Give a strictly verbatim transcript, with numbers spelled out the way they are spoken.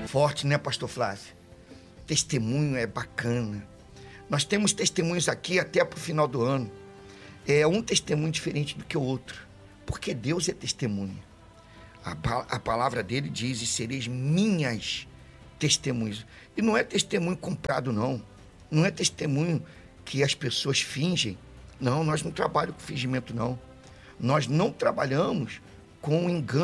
forte, né, pastor Flávio? Testemunho é bacana. Nós temos testemunhos aqui até para o final do ano. É um testemunho diferente do que o outro, porque Deus é testemunha. A, a palavra dele diz, e sereis minhas testemunhas. E não é testemunho comprado, não. Não é testemunho que as pessoas fingem. Não, nós não trabalhamos com fingimento, não. Nós não trabalhamos com engano.